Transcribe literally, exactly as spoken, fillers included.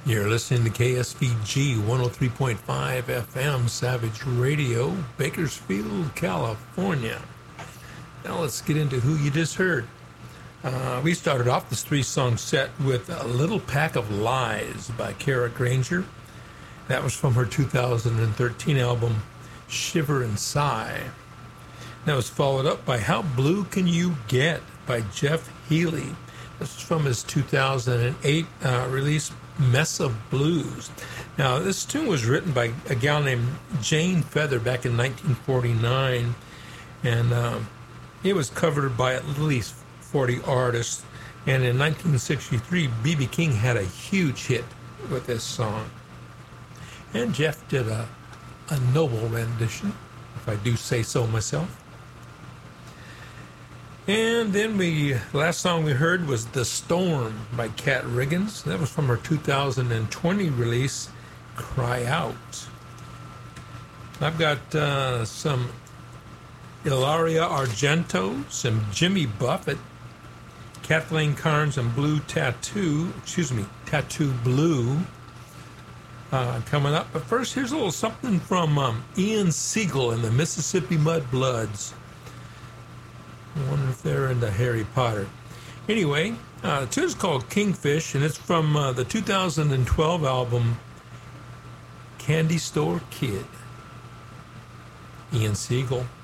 You're listening to K S V G one oh three point five F M Savage Radio, Bakersfield, California. Now let's get into who you just heard. Uh, we started off this three-song set with A Little Pack of Lies by Kara Granger. That was from her two thousand thirteen album, Shiver and Sigh. That was followed up by How Blue Can You Get by Jeff Healey. This is from his two thousand eight uh, release, Mess of Blues. Now, this tune was written by a gal named Jane Feather back in nineteen forty-nine, and um, it was covered by at least forty artists. And in nineteen sixty-three, B B King had a huge hit with this song. And Jeff did a, a noble rendition, if I do say so myself. And then we, last song we heard was The Storm by Kat Riggins. That was from her two thousand twenty release, Cry Out. I've got uh, some Ilaria Argento, some Jimmy Buffett, Kathleen Carnes and Blue Tattoo, excuse me, Tattoo Blue uh, coming up. But first, here's a little something from um, Ian Siegel and the Mississippi Mudbloods. I wonder if they're into Harry Potter. Anyway, uh, the tune's called Kingfish, and it's from uh, the two thousand twelve album Candy Store Kid. Ian Siegel.